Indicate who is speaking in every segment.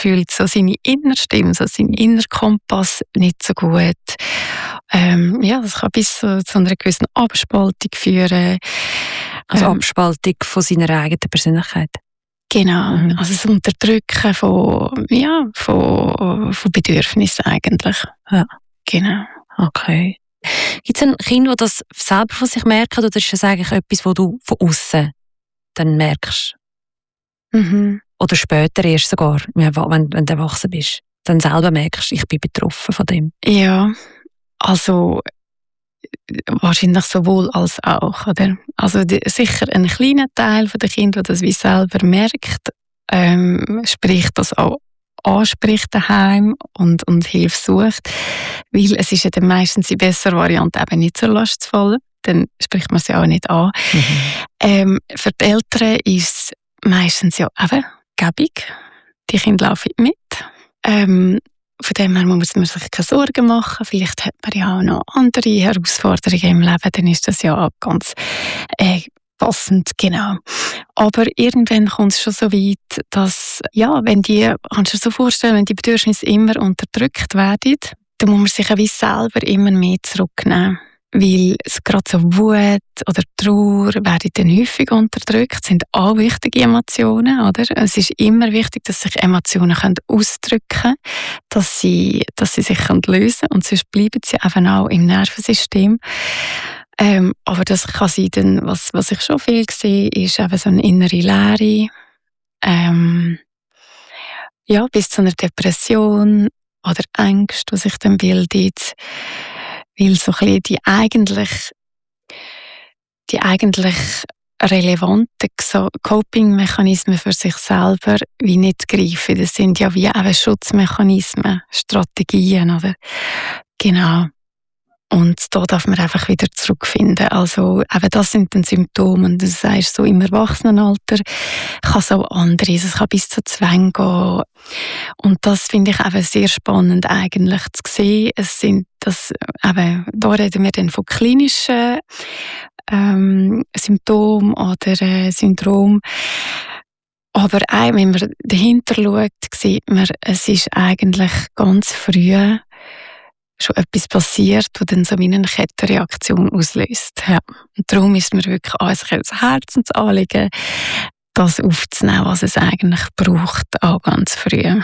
Speaker 1: fühlt so seine Innerstimme, so sein innerer Kompass nicht so gut. Das kann bis zu einer gewissen Abspaltung führen.
Speaker 2: Also Abspaltung von seiner eigenen Persönlichkeit.
Speaker 1: Genau, also das Unterdrücken von Bedürfnissen eigentlich.
Speaker 2: Ja.
Speaker 1: Genau.
Speaker 2: Okay. Gibt es ein Kind, das das selber von sich merkt, oder ist das eigentlich etwas, was du von außen dann merkst? Oder später erst sogar, wenn du erwachsen bist, dann selber merkst, ich bin betroffen von dem?
Speaker 1: Ja, also wahrscheinlich sowohl als auch, oder? Also sicher ein kleiner Teil der Kinder, der das wie selber merkt, spricht das auch anspricht daheim und Hilfe sucht, weil es ist ja dann meistens die bessere Variante, eben nicht zur Last zu fallen, dann spricht man sie auch nicht an. Für die Eltern ist es meistens ja eben gäbig, die Kinder laufen mit. Von dem her muss man sich keine Sorgen machen. Vielleicht hat man ja auch noch andere Herausforderungen im Leben, dann ist das ja auch ganz passend, genau. Aber irgendwann kommt es schon so weit, dass, kannst du dir so vorstellen, wenn die Bedürfnisse immer unterdrückt werden, dann muss man sich auch wie selber immer mehr zurücknehmen. Weil es gerade so Wut oder Trauer werden dann häufig unterdrückt, das sind auch wichtige Emotionen, oder? Es ist immer wichtig, dass sich Emotionen ausdrücken können, dass sie sich lösen können und sonst bleiben sie eben auch im Nervensystem. Aber das kann sein, dann, was ich schon viel sehe, ist eben so eine innere Leere, bis zu einer Depression oder Ängste, die sich dann bildet. Weil so ein bisschen die eigentlich relevanten Coping-Mechanismen für sich selber wie nicht greifen. Das sind ja wie eben Schutzmechanismen, Strategien, oder? Genau. Und da darf man einfach wieder zurückfinden. Also eben das sind dann Symptome. Und du sagst, so im Erwachsenenalter kann es auch andere, es kann bis zu Zwängen gehen. Und das finde ich eben sehr spannend eigentlich zu sehen. Da reden wir dann von klinischen Symptomen oder Syndrom. Aber auch, wenn man dahinter schaut, sieht man, es ist eigentlich ganz früh schon etwas passiert, das dann so eine Kettenreaktion auslöst. Ja. Und darum ist mir wirklich ein Herzensanliegen, das aufzunehmen, was es eigentlich braucht, auch ganz früh.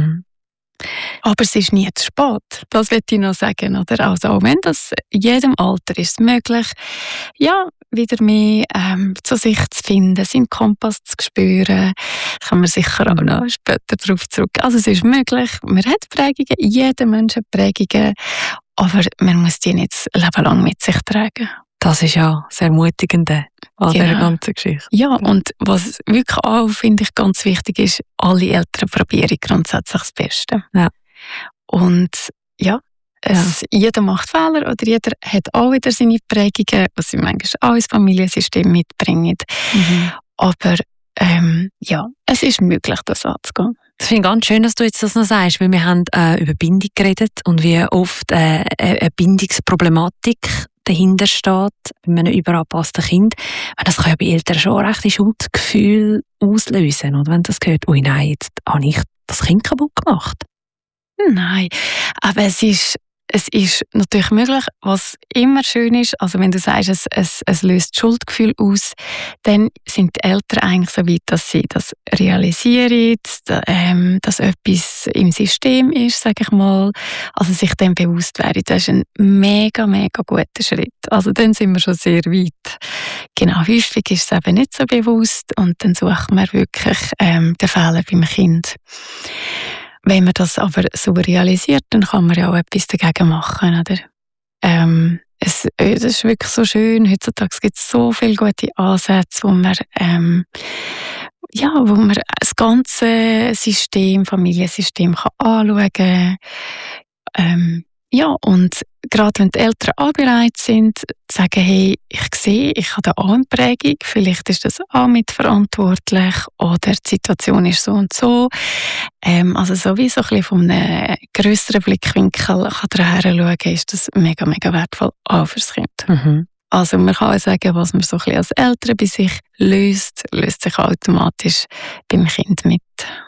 Speaker 1: Aber es ist nie zu spät, das will ich noch sagen. Oder? Also auch wenn das in jedem Alter ist möglich, wieder mehr zu sich zu finden, seinen Kompass zu spüren, kann man sicher auch noch später darauf zurück. Also es ist möglich, man hat Prägungen, jeder Mensch hat Prägungen, aber man muss die nicht das Leben lang mit sich tragen.
Speaker 2: Das ist ja sehr ermutigend an dieser ganzen Geschichte.
Speaker 1: Ja, und was wirklich auch, finde ich, ganz wichtig ist, alle Eltern probieren grundsätzlich das Beste.
Speaker 2: Ja.
Speaker 1: Und jeder macht Fehler oder jeder hat auch wieder seine Prägungen, was sie manchmal auch ins Familiensystem mitbringen. Aber es ist möglich, das anzugehen.
Speaker 2: Das finde ich ganz schön, dass du jetzt das noch sagst, weil wir haben über Bindung geredet und wie oft eine Bindungsproblematik dahinter steht bei einem überangepassten Kind. Das kann ja bei Eltern schon recht Schuldgefühl auslösen, oder? Wenn das gehört, ui nein, jetzt habe ich das Kind kaputt gemacht.
Speaker 1: Nein, aber es ist natürlich möglich, was immer schön ist, also wenn du sagst, es löst Schuldgefühl aus, dann sind die Eltern eigentlich so weit, dass sie das realisieren, dass etwas im System ist, sage ich mal, also sich dem bewusst werden. Das ist ein mega, mega guter Schritt. Also dann sind wir schon sehr weit. Genau, häufig ist es eben nicht so bewusst und dann sucht man wirklich den Fehler beim Kind. Wenn man das aber so realisiert, dann kann man ja auch etwas dagegen machen, oder? Das ist wirklich so schön. Heutzutage gibt es so viele gute Ansätze, wo man das ganze System, Familiensystem kann anschauen kann. Und gerade wenn die Eltern auch bereit sind, zu sagen, hey, ich sehe, ich habe da auch eine Prägung, vielleicht ist das auch mitverantwortlich oder die Situation ist so und so. Also sowieso ein bisschen von einem grösseren Blickwinkel kann daher schauen, ist das mega, mega wertvoll auch fürs Kind. Also man kann auch sagen, was man so ein bisschen als Eltern bei sich löst sich automatisch beim Kind mit.